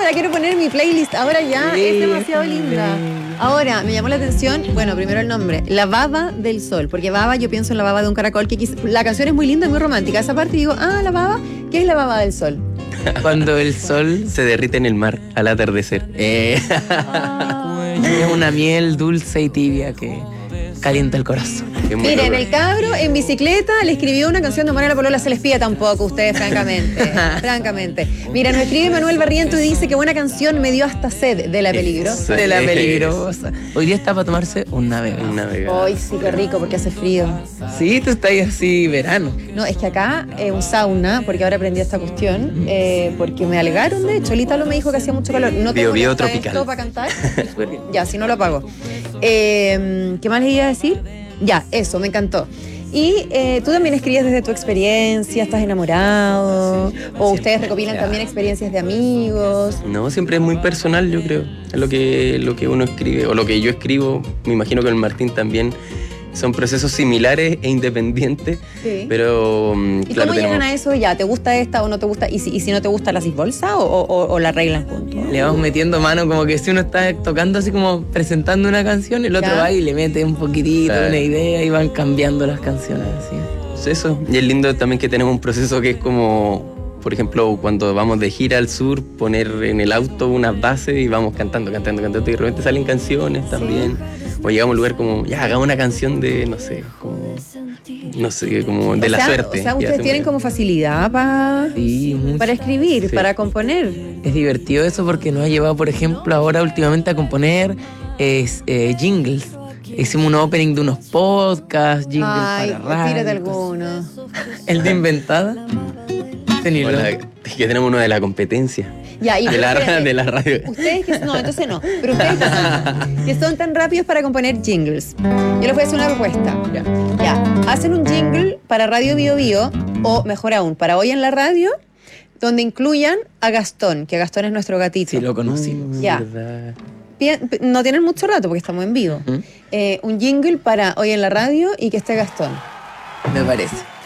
la quiero poner en mi playlist. Ahora ya es demasiado linda. Ahora, me llamó la atención, bueno, primero el nombre, La Baba del Sol. Porque baba, yo pienso en la baba de un caracol. La canción es muy linda y muy romántica. Esa parte digo, la baba, ¿qué es la baba del sol? Cuando el sol se derrite en el mar al atardecer. Es una miel dulce y tibia que calienta el corazón. Miren, el cabro en bicicleta le escribió una canción de amor a la polola. Se les pilla tampoco ustedes, francamente. Francamente. Mira, nos escribe Manuel Barriento y dice que buena canción, me dio hasta sed de La Peligrosa. De La Peligrosa. Hoy día está para tomarse un navegado. Hoy sí, qué rico, porque hace frío. Sí, tú estás ahí así verano. No, es que acá un sauna, porque ahora aprendí esta cuestión, porque me alegaron, de hecho, el Ítalo me dijo que hacía mucho calor. No tengo Bio tropical. Esto para cantar. Ya, si no lo apago. ¿Qué más le iba a decir? Ya, eso, me encantó. Y tú también escribes desde tu experiencia, estás enamorado, o ustedes recopilan también experiencias de amigos. No, siempre es muy personal, yo creo. Lo que uno escribe, o lo que yo escribo, me imagino que el Martín también, son procesos similares e independientes, sí. Pero ¿Y cómo llegan a eso ya? ¿Te gusta esta o no te gusta? ¿Y si no te gusta, la haces bolsa o la arreglan juntos? Le vamos metiendo mano, como que si uno está tocando así como presentando una canción, el otro va y le mete un poquitito, una idea, y van cambiando las canciones así. Pues eso, y es lindo también que tenemos un proceso que es como, por ejemplo, cuando vamos de gira al sur, poner en el auto unas bases y vamos cantando, y de repente salen canciones también. O llegamos a un lugar como, ya, hagamos una canción de, no sé, como de la suerte. O sea, ustedes tienen como facilidad para escribir, para componer. Es divertido eso porque nos ha llevado, por ejemplo, ahora últimamente a componer jingles. Hicimos un opening de unos podcasts, jingles para radio. Tírate alguno. El de Inventada. Que tenemos uno de la competencia. Ya, y de la radio. Ustedes entonces no. Pero ustedes que son tan rápidos para componer jingles. Yo les voy a hacer una propuesta. Ya. Hacen un jingle para Radio Bio Bio, o mejor aún, para Hoy en la Radio, donde incluyan a Gastón, que Gastón es nuestro gatito. Sí, lo conocimos. Ya. No tienen mucho rato porque estamos en vivo. Un jingle para Hoy en la Radio y que esté Gastón. Me parece.